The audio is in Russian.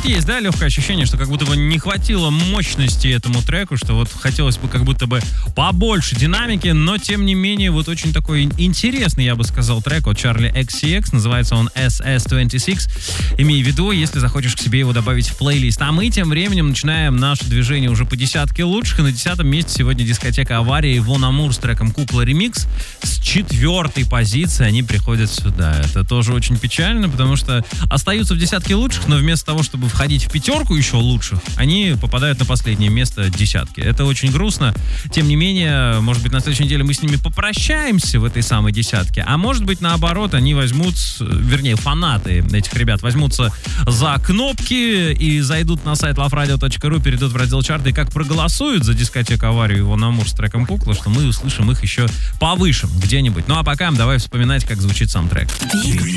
есть, да, легкое ощущение, что как будто бы не хватило мощности этому треку, что вот хотелось бы как будто бы побольше динамики, но тем не менее вот очень такой интересный, я бы сказал, трек от Charli XCX, называется он SS26. Имей в виду, если захочешь к себе его добавить в плейлист. А мы тем временем начинаем наше движение уже по десятке лучших, и на 10-м месте сегодня дискотека «Авария» и Вон Амур с треком «Кукла Ремикс». С 4-й позиции они приходят сюда. Это тоже очень печально, потому что остаются в десятке лучших, но вместо того, чтобы входить в пятерку еще лучших, они попадают на последнее место десятки. Это очень грустно. Тем не менее, может быть, на следующей неделе мы с ними попрощаемся в этой самой десятке, а может быть, наоборот, они возьмут, вернее, фанаты этих ребят возьмутся за кнопки и зайдут на сайт loveradio.ru, перейдут в раздел чарты и как проголосуют за дискотеку «Аварию» и Вон Амур с треком «Кукла», что мы услышим их еще повыше где-нибудь. Ну а пока давай вспоминать, как звучит сам трек.